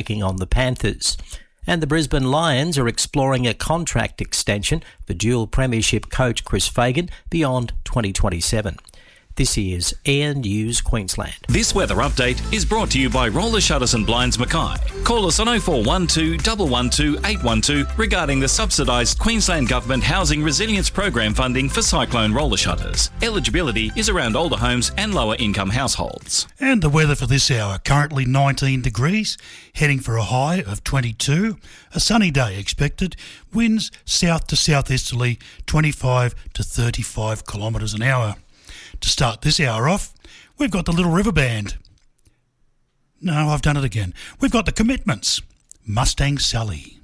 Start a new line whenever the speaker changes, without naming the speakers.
taking on the Panthers. And the Brisbane Lions are exploring a contract extension for dual premiership coach Chris Fagan beyond 2027. This is Air News Queensland.
This weather update is brought to you by Roller Shutters and Blinds Mackay. Call us on 0412 112 812 regarding the subsidised Queensland Government Housing Resilience Program funding for cyclone roller shutters. Eligibility is around older homes and lower income households.
And the weather for this hour, currently 19 degrees, heading for a high of 22. A sunny day expected. Winds south to southeasterly 25 to 35 kilometres an hour. To start this hour off, we've got the Little River Band. No, I've done it again. We've got the Commitments. Mustang Sally.